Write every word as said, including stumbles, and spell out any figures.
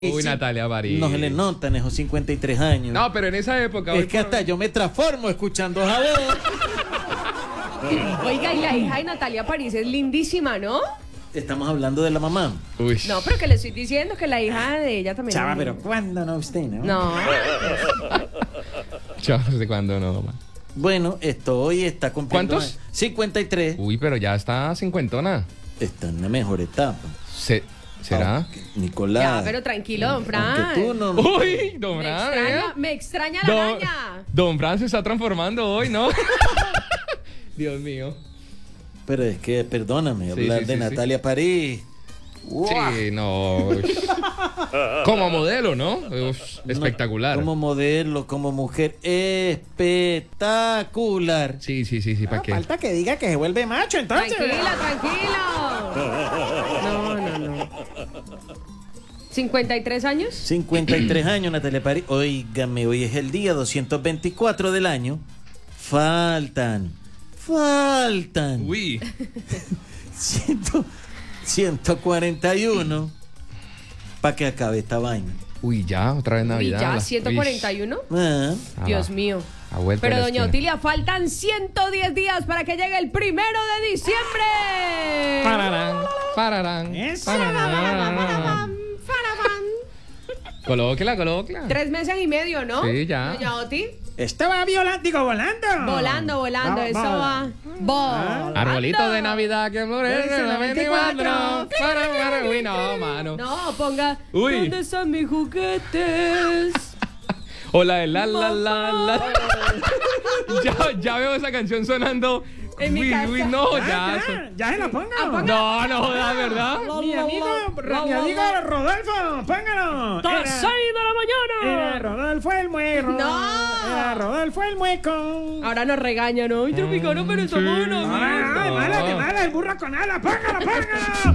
Uy, Natalia París. No se le notan esos cincuenta y tres años. No, pero en esa época... Es que hasta por... yo me transformo escuchando a vos. Oiga, y la hija de Natalia París es lindísima, ¿no? Estamos hablando de la mamá. Uy. No, pero que le estoy diciendo que la hija de ella también. Chava, es... pero ¿cuándo no usted, no? No. Chava, ¿de cuándo no, mamá? Bueno, esto hoy está cumpliendo... ¿Cuántos? cincuenta y tres. Uy, pero ya está cincuentona. Está en la mejor etapa. Se... ¿Será? Aunque, Nicolás. Ya, pero tranquilo, don Fran. Aunque tú no... Uy, don Me Fran, extraña, ¿eh? me extraña la Don, araña. don Fran se está transformando hoy, ¿no? Dios mío. Pero es que, perdóname, Sí, hablar sí, de sí, Natalia sí. París. Sí, no. Como modelo, ¿no? Uf, espectacular. No, como modelo, como mujer, espectacular. Sí, sí, sí, sí, ¿para No, qué? falta que diga que se vuelve macho, entonces. Tranquila, tranquilo. No, no, no. ¿cincuenta y tres años? cincuenta y tres años, Natalia París. Óigame, hoy es el día doscientos veinticuatro del año. Faltan, faltan. Uy. Ciento, ciento cuarenta y uno para que acabe esta vaina. Uy, ya, otra vez ¿Y Navidad. ya La- ciento cuarenta y uno? Ah, Ah, Dios va. mío. Ha vuelto Pero la doña esquina. Otilia, faltan ciento diez días para que llegue el primero de diciembre. Pararán, pararán, Eso. pararán. Colóquela, colóquela. Tres meses y medio, ¿no? Sí, ya. Doña Oti. Esto va violando, digo, volando. Volando, volando, Va- eso va- va. Volando. Arbolito de Navidad que florece Florece en la la veinticuatro. veinticuatro. Para, para, uy, no, mano. No, ponga. Uy. ¿Dónde están mis juguetes? Hola de la la la la. Ya, ya veo esa canción sonando. En mi Uy, casa. uy, no, Ah, ya. ya, son- ya se la pongo. No, no jodas, ¿verdad? Mi amigo, mi amigo Rodolfo, póngalo. ¡Las Era- seis de la Era mañana! Rodolfo el mueco. No. Era Rodolfo el mueco. Ahora nos regañan, ¿no? Ay, tropicano, pero estamos en la Ay, fiesta. mala, que mala, el burro con ala, póngalo, póngalo.